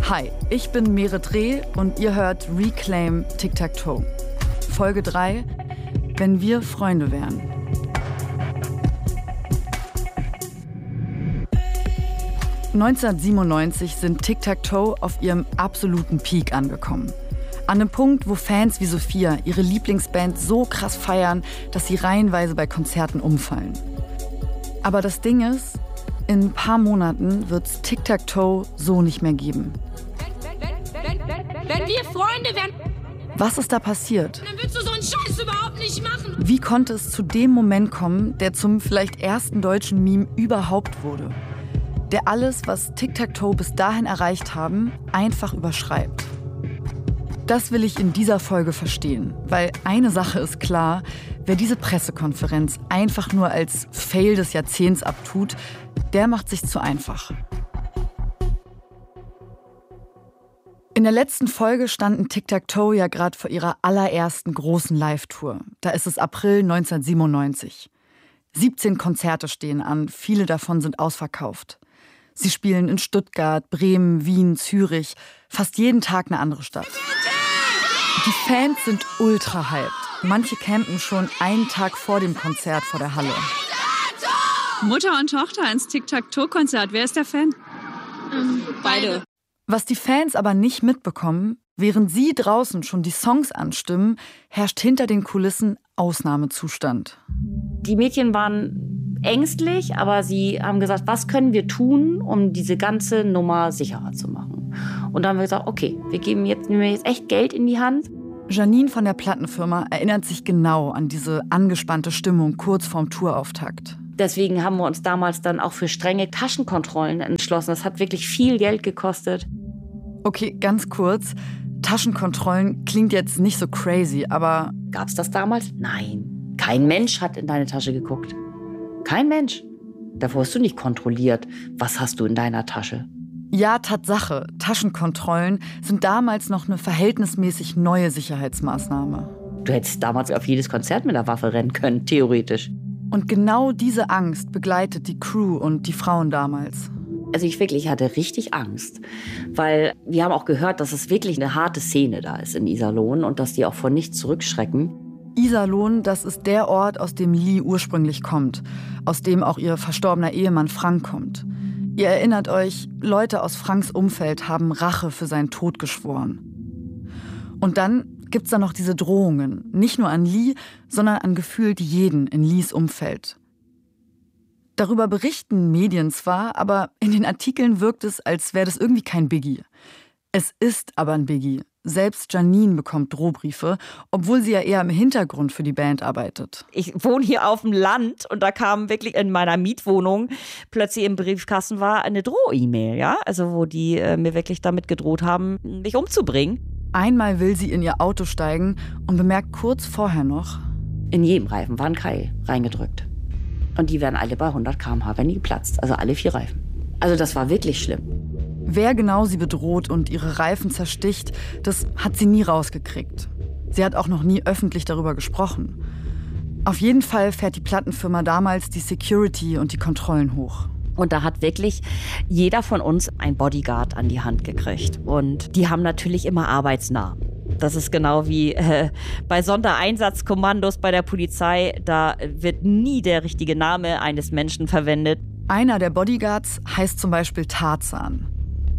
Hi, ich bin Meret Reh und ihr hört Reclaim Tic-Tac-Toe. Folge 3, wenn wir Freunde wären. ...1997 sind Tic-Tac-Toe auf ihrem absoluten Peak angekommen. An einem Punkt, wo Fans wie Sophia ihre Lieblingsband so krass feiern, dass sie reihenweise bei Konzerten umfallen. Aber das Ding ist, in ein paar Monaten wird's Tic-Tac-Toe so nicht mehr geben. Wenn wir Freunde wären... Was ist da passiert? Dann würdest du so einen Scheiß überhaupt nicht machen. Wie konnte es zu dem Moment kommen, der zum vielleicht ersten deutschen Meme überhaupt wurde? Der alles, was Tic-Tac-Toe bis dahin erreicht haben, einfach überschreibt. Das will ich in dieser Folge verstehen, weil eine Sache ist klar, wer diese Pressekonferenz einfach nur als Fail des Jahrzehnts abtut, der macht sich zu einfach. In der letzten Folge standen Tic-Tac-Toe ja gerade vor ihrer allerersten großen Live-Tour. Da ist es April 1997. 17 Konzerte stehen an, viele davon sind ausverkauft. Sie spielen in Stuttgart, Bremen, Wien, Zürich, fast jeden Tag eine andere Stadt. Die Fans sind ultra hyped. Manche campen schon einen Tag vor dem Konzert vor der Halle. Mutter und Tochter ins Tic-Tac-Toe-Konzert. Wer ist der Fan? Beide. Was die Fans aber nicht mitbekommen, während sie draußen schon die Songs anstimmen, herrscht hinter den Kulissen Ausnahmezustand. Die Mädchen waren ängstlich, aber sie haben gesagt, was können wir tun, um diese ganze Nummer sicherer zu machen? Und dann haben wir gesagt, okay, nehmen wir jetzt echt Geld in die Hand. Janine von der Plattenfirma erinnert sich genau an diese angespannte Stimmung kurz vorm Tourauftakt. Deswegen haben wir uns damals dann auch für strenge Taschenkontrollen entschlossen. Das hat wirklich viel Geld gekostet. Okay, ganz kurz. Taschenkontrollen klingt jetzt nicht so crazy, aber... Gab's das damals? Nein. Kein Mensch hat in deine Tasche geguckt. Kein Mensch. Da wurdest du nicht kontrolliert. Was hast du in deiner Tasche? Ja, Tatsache. Taschenkontrollen sind damals noch eine verhältnismäßig neue Sicherheitsmaßnahme. Du hättest damals auf jedes Konzert mit der Waffe rennen können, theoretisch. Und genau diese Angst begleitet die Crew und die Frauen damals. Also ich hatte richtig Angst, weil wir haben auch gehört, dass es wirklich eine harte Szene da ist in Iserlohn und dass die auch vor nichts zurückschrecken. Iserlohn, das ist der Ort, aus dem Lee ursprünglich kommt, aus dem auch ihr verstorbener Ehemann Frank kommt. Ihr erinnert euch, Leute aus Franks Umfeld haben Rache für seinen Tod geschworen. Und dann gibt's da noch diese Drohungen, nicht nur an Lee, sondern an gefühlt jeden in Lees Umfeld. Darüber berichten Medien zwar, aber in den Artikeln wirkt es, als wäre das irgendwie kein Biggie. Es ist aber ein Biggie. Selbst Janine bekommt Drohbriefe, obwohl sie ja eher im Hintergrund für die Band arbeitet. Ich wohne hier auf dem Land und da kam wirklich in meiner Mietwohnung plötzlich im Briefkasten war eine Droh-E-Mail, ja? Also wo die mir wirklich damit gedroht haben, mich umzubringen. Einmal will sie in ihr Auto steigen und bemerkt kurz vorher noch: In jedem Reifen war ein Keil reingedrückt. Und die wären alle bei 100 km/h, wenn die geplatzt. Also alle 4 Reifen. Also das war wirklich schlimm. Wer genau sie bedroht und ihre Reifen zersticht, das hat sie nie rausgekriegt. Sie hat auch noch nie öffentlich darüber gesprochen. Auf jeden Fall fährt die Plattenfirma damals die Security und die Kontrollen hoch. Und da hat wirklich jeder von uns ein Bodyguard an die Hand gekriegt. Und die haben natürlich immer arbeitsnah. Das ist genau wie bei Sondereinsatzkommandos bei der Polizei. Da wird nie der richtige Name eines Menschen verwendet. Einer der Bodyguards heißt zum Beispiel Tarzan.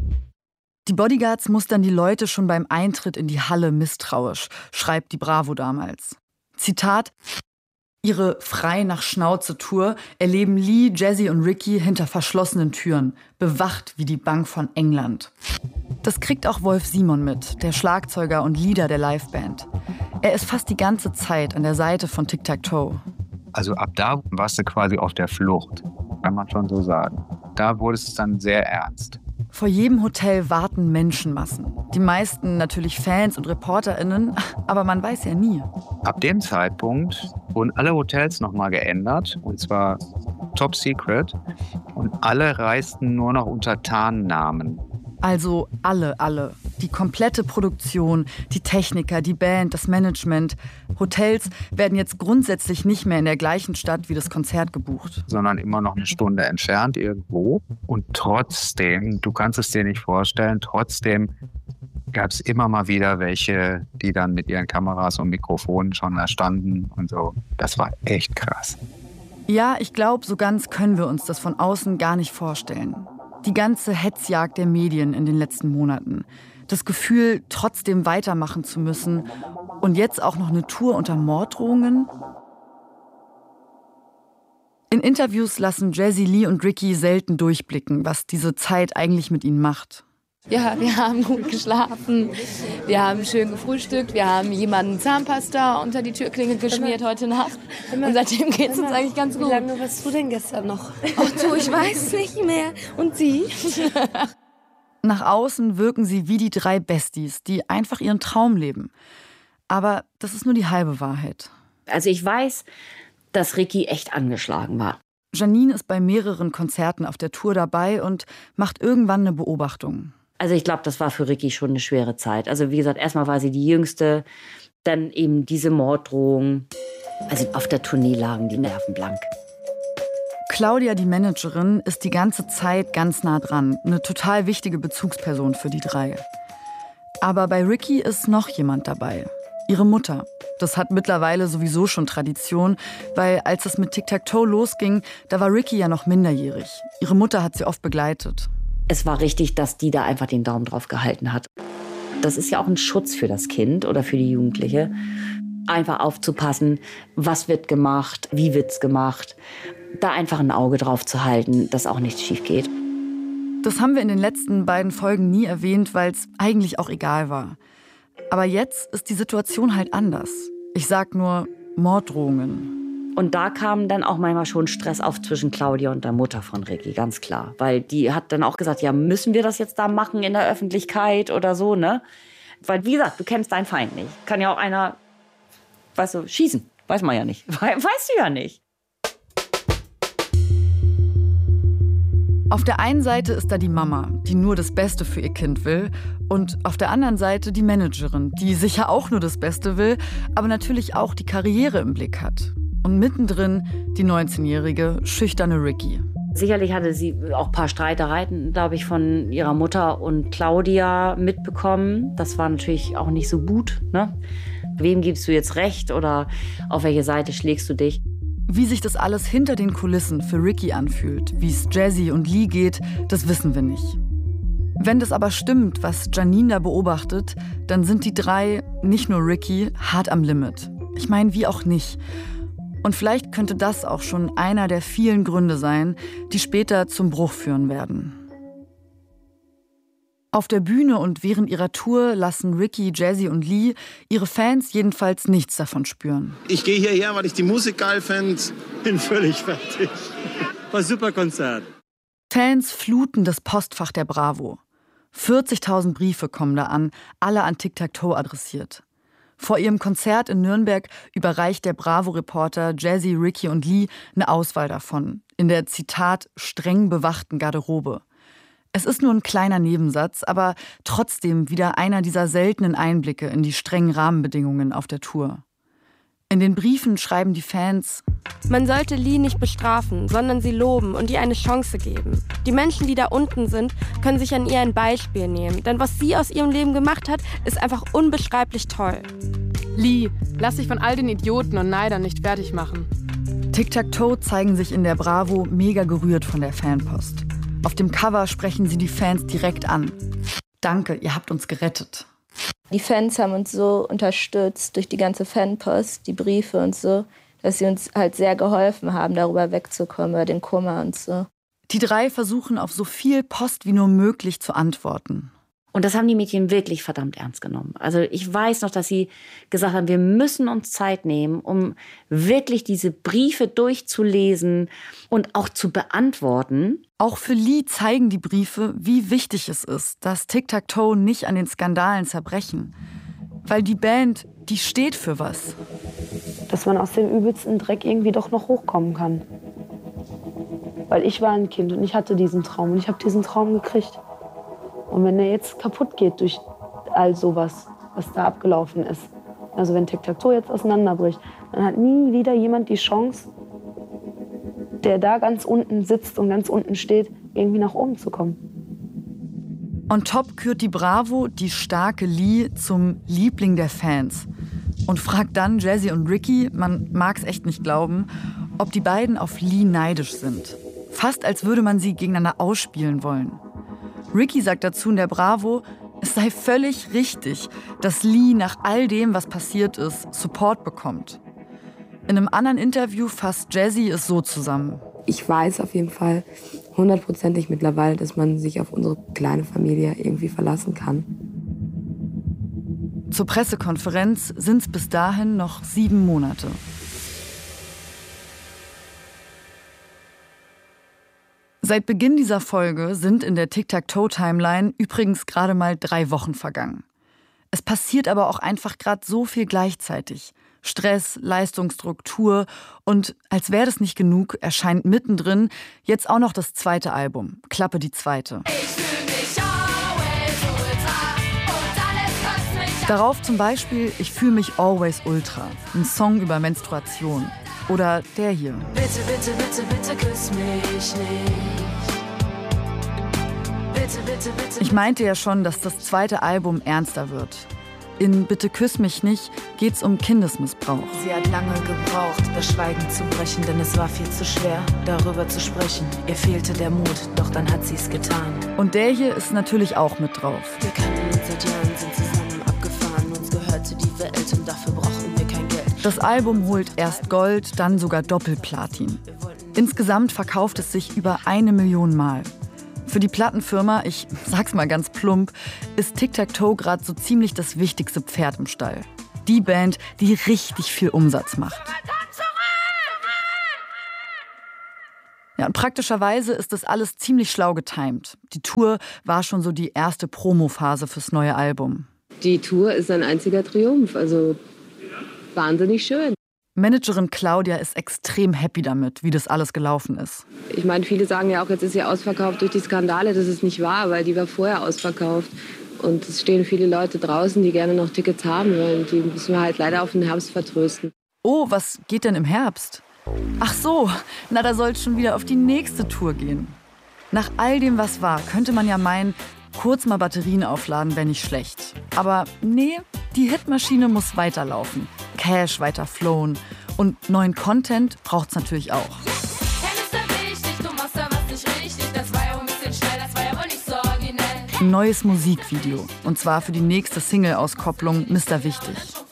Die Bodyguards mustern die Leute schon beim Eintritt in die Halle misstrauisch, schreibt die Bravo damals. Zitat: Ihre frei nach Schnauze-Tour erleben Lee, Jazzy und Ricky hinter verschlossenen Türen, bewacht wie die Bank von England. Das kriegt auch Wolf Simon mit, der Schlagzeuger und Leader der Liveband. Er ist fast die ganze Zeit an der Seite von Tic-Tac-Toe. Also ab da warst du quasi auf der Flucht, kann man schon so sagen. Da wurde es dann sehr ernst. Vor jedem Hotel warten Menschenmassen. Die meisten natürlich Fans und ReporterInnen, aber man weiß ja nie. Ab dem Zeitpunkt wurden alle Hotels nochmal geändert, und zwar top secret. Und alle reisten nur noch unter Tarnnamen. Also alle. Die komplette Produktion, die Techniker, die Band, das Management. Hotels werden jetzt grundsätzlich nicht mehr in der gleichen Stadt wie das Konzert gebucht. Sondern immer noch eine Stunde entfernt irgendwo. Und trotzdem, du kannst es dir nicht vorstellen, trotzdem gab es immer mal wieder welche, die dann mit ihren Kameras und Mikrofonen schon da standen und so. Das war echt krass. Ja, ich glaube, so ganz können wir uns das von außen gar nicht vorstellen. Die ganze Hetzjagd der Medien in den letzten Monaten. Das Gefühl, trotzdem weitermachen zu müssen. Und jetzt auch noch eine Tour unter Morddrohungen. In Interviews lassen Jessie, Lee und Ricky selten durchblicken, was diese Zeit eigentlich mit ihnen macht. Ja, wir haben gut geschlafen, wir haben schön gefrühstückt, wir haben jemanden Zahnpasta unter die Türklinge geschmiert heute Nacht. Und seitdem geht es uns eigentlich ganz gut. Wie lange warst du denn gestern noch? Ach du, ich weiß nicht mehr. Und Sie? Nach außen wirken sie wie die 3 Besties, die einfach ihren Traum leben. Aber das ist nur die halbe Wahrheit. Also ich weiß, dass Ricky echt angeschlagen war. Janine ist bei mehreren Konzerten auf der Tour dabei und macht irgendwann eine Beobachtung. Also ich glaube, das war für Ricky schon eine schwere Zeit. Also wie gesagt, erstmal war sie die Jüngste, dann eben diese Morddrohung. Also auf der Tournee lagen die Nerven blank. Claudia, die Managerin, ist die ganze Zeit ganz nah dran. Eine total wichtige Bezugsperson für die 3. Aber bei Ricky ist noch jemand dabei. Ihre Mutter. Das hat mittlerweile sowieso schon Tradition, weil als es mit Tic-Tac-Toe losging, da war Ricky ja noch minderjährig. Ihre Mutter hat sie oft begleitet. Es war richtig, dass die da einfach den Daumen drauf gehalten hat. Das ist ja auch ein Schutz für das Kind oder für die Jugendliche. Einfach aufzupassen, was wird gemacht, wie wird's gemacht. Da einfach ein Auge drauf zu halten, dass auch nichts schief geht. Das haben wir in den letzten beiden Folgen nie erwähnt, weil es eigentlich auch egal war. Aber jetzt ist die Situation halt anders. Ich sag nur Morddrohungen. Und da kam dann auch manchmal schon Stress auf zwischen Claudia und der Mutter von Ricky, ganz klar. Weil die hat dann auch gesagt, ja, müssen wir das jetzt da machen in der Öffentlichkeit oder so, ne? Weil, wie gesagt, du kennst deinen Feind nicht. Kann ja auch einer, weißt du, schießen. Weiß man ja nicht. Weißt du ja nicht. Auf der einen Seite ist da die Mama, die nur das Beste für ihr Kind will. Und auf der anderen Seite die Managerin, die sicher auch nur das Beste will, aber natürlich auch die Karriere im Blick hat. Und mittendrin die 19-jährige, schüchterne Ricky. Sicherlich hatte sie auch ein paar Streitereien, glaube ich, von ihrer Mutter und Claudia mitbekommen. Das war natürlich auch nicht so gut, ne? Wem gibst du jetzt recht oder auf welche Seite schlägst du dich? Wie sich das alles hinter den Kulissen für Ricky anfühlt, wie es Jessie und Lee geht, das wissen wir nicht. Wenn das aber stimmt, was Janine da beobachtet, dann sind die 3, nicht nur Ricky, hart am Limit. Ich meine, wie auch nicht. Und vielleicht könnte das auch schon einer der vielen Gründe sein, die später zum Bruch führen werden. Auf der Bühne und während ihrer Tour lassen Ricky, Jessie und Lee ihre Fans jedenfalls nichts davon spüren. Ich gehe hierher, weil ich die Musik geil finde. Bin völlig fertig. War ein super Konzert. Fans fluten das Postfach der Bravo. 40.000 Briefe kommen da an, alle an Tic-Tac-Toe adressiert. Vor ihrem Konzert in Nürnberg überreicht der Bravo-Reporter Jessie, Ricky und Lee eine Auswahl davon. In der, Zitat, streng bewachten Garderobe. Es ist nur ein kleiner Nebensatz, aber trotzdem wieder einer dieser seltenen Einblicke in die strengen Rahmenbedingungen auf der Tour. In den Briefen schreiben die Fans: Man sollte Lee nicht bestrafen, sondern sie loben und ihr eine Chance geben. Die Menschen, die da unten sind, können sich an ihr ein Beispiel nehmen. Denn was sie aus ihrem Leben gemacht hat, ist einfach unbeschreiblich toll. Lee, lass dich von all den Idioten und Neidern nicht fertig machen. Tic-Tac-Toe zeigen sich in der Bravo mega gerührt von der Fanpost. Auf dem Cover sprechen sie die Fans direkt an. Danke, ihr habt uns gerettet. Die Fans haben uns so unterstützt durch die ganze Fanpost, die Briefe und so, dass sie uns halt sehr geholfen haben, darüber wegzukommen, über den Kummer und so. Die 3 versuchen auf so viel Post wie nur möglich zu antworten. Und das haben die Mädchen wirklich verdammt ernst genommen. Also ich weiß noch, dass sie gesagt haben, wir müssen uns Zeit nehmen, um wirklich diese Briefe durchzulesen und auch zu beantworten. Auch für Lee zeigen die Briefe, wie wichtig es ist, dass Tic-Tac-Toe nicht an den Skandalen zerbrechen. Weil die Band, die steht für was. Dass man aus dem übelsten Dreck irgendwie doch noch hochkommen kann. Weil ich war ein Kind und ich hatte diesen Traum und ich habe diesen Traum gekriegt. Und wenn der jetzt kaputt geht durch all sowas, was da abgelaufen ist, also wenn Tic-Tac-Toe jetzt auseinanderbricht, dann hat nie wieder jemand die Chance, der da ganz unten sitzt und ganz unten steht, irgendwie nach oben zu kommen. On top kürt die Bravo die starke Lee zum Liebling der Fans und fragt dann Jazzy und Ricky, man mag's echt nicht glauben, ob die beiden auf Lee neidisch sind. Fast als würde man sie gegeneinander ausspielen wollen. Ricky sagt dazu in der Bravo, es sei völlig richtig, dass Lee nach all dem, was passiert ist, Support bekommt. In einem anderen Interview fasst Jazzy es so zusammen. Ich weiß auf jeden Fall 100%ig mittlerweile, dass man sich auf unsere kleine Familie irgendwie verlassen kann. Zur Pressekonferenz sind es bis dahin noch 7 Monate. Seit Beginn dieser Folge sind in der Tic-Tac-Toe-Timeline übrigens gerade mal 3 Wochen vergangen. Es passiert aber auch einfach gerade so viel gleichzeitig. Stress, Leistungsstruktur und als wäre das nicht genug, erscheint mittendrin jetzt auch noch das 2. Album, Klappe die Zweite. Darauf zum Beispiel Ich fühle mich always ultra, ein Song über Menstruation. Oder der hier. Bitte, bitte, bitte, bitte küss mich nicht. Bitte, bitte, bitte. Ich meinte ja schon, dass das 2. Album ernster wird. In Bitte küss mich nicht geht's um Kindesmissbrauch. Sie hat lange gebraucht, das Schweigen zu brechen, denn es war viel zu schwer, darüber zu sprechen. Ihr fehlte der Mut, doch dann hat sie's getan. Und der hier ist natürlich auch mit drauf. Wir kannten uns seit Jahren, sind zusammen abgefahren, uns gehörte die Welt und dafür brauchten wir kein Geld. Das Album holt erst Gold, dann sogar Doppelplatin. Insgesamt verkauft es sich über 1 Million Mal. Für die Plattenfirma, ich sag's mal ganz plump, ist Tic-Tac-Toe gerade so ziemlich das wichtigste Pferd im Stall. Die Band, die richtig viel Umsatz macht. Ja, und praktischerweise ist das alles ziemlich schlau getimt. Die Tour war schon so die erste Promophase fürs neue Album. Die Tour ist ein einziger Triumph, also wahnsinnig schön. Managerin Claudia ist extrem happy damit, wie das alles gelaufen ist. Ich meine, viele sagen ja auch, jetzt ist sie ausverkauft durch die Skandale. Das ist nicht wahr, weil die war vorher ausverkauft. Und es stehen viele Leute draußen, die gerne noch Tickets haben wollen. Die müssen wir halt leider auf den Herbst vertrösten. Oh, was geht denn im Herbst? Ach so, na da soll es schon wieder auf die nächste Tour gehen. Nach all dem, was war, könnte man ja meinen, kurz mal Batterien aufladen wäre nicht schlecht. Aber nee, die Hitmaschine muss weiterlaufen. Cash weiter flowen. Und neuen Content braucht's natürlich auch. Ein neues Musikvideo. Und zwar für die nächste Single-Auskopplung Mr. Wichtig.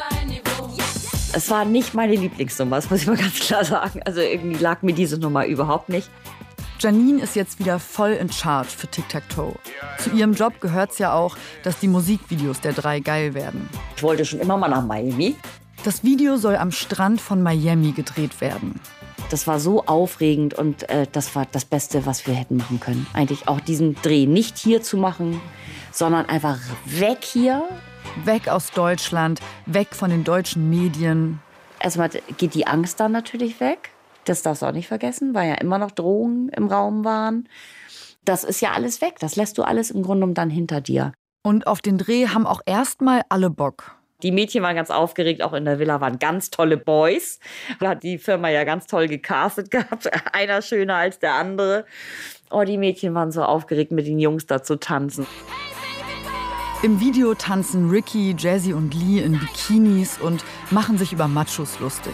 Es war nicht meine Lieblingsnummer, das muss ich mal ganz klar sagen. Also irgendwie lag mir diese Nummer überhaupt nicht. Janine ist jetzt wieder voll in charge für Tic-Tac-Toe. Zu ihrem Job gehört's ja auch, dass die Musikvideos der 3 geil werden. Ich wollte schon immer mal nach Miami. Das Video soll am Strand von Miami gedreht werden. Das war so aufregend und das war das Beste, was wir hätten machen können. Eigentlich auch diesen Dreh nicht hier zu machen, sondern einfach weg hier. Weg aus Deutschland, weg von den deutschen Medien. Erstmal geht die Angst dann natürlich weg. Das darfst du auch nicht vergessen, weil ja immer noch Drohungen im Raum waren. Das ist ja alles weg. Das lässt du alles im Grunde genommen dann hinter dir. Und auf den Dreh haben auch erstmal alle Bock. Die Mädchen waren ganz aufgeregt, auch in der Villa waren ganz tolle Boys. Da hat die Firma ja ganz toll gecastet gehabt, einer schöner als der andere. Oh, die Mädchen waren so aufgeregt, mit den Jungs da zu tanzen. Im Video tanzen Ricky, Jazzy und Lee in Bikinis und machen sich über Machos lustig.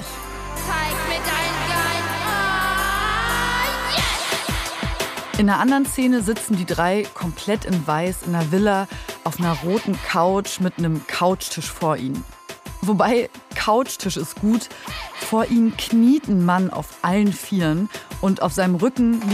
In einer anderen Szene sitzen die 3 komplett in Weiß in einer Villa auf einer roten Couch mit einem Couchtisch vor ihnen. Wobei, Couchtisch ist gut. Vor ihnen kniet ein Mann auf allen Vieren und auf seinem Rücken